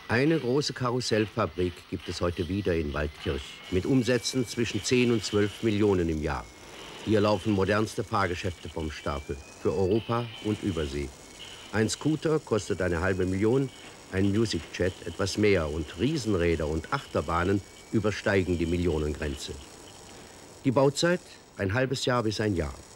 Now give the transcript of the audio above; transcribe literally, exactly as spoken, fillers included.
Eine große Karussellfabrik gibt es heute wieder in Waldkirch mit Umsätzen zwischen zehn und zwölf Millionen im Jahr. Hier laufen modernste Fahrgeschäfte vom Stapel für Europa und Übersee. Ein Scooter kostet eine halbe Million, ein Musicjet etwas mehr und Riesenräder und Achterbahnen übersteigen die Millionengrenze. Die Bauzeit ein halbes Jahr bis ein Jahr.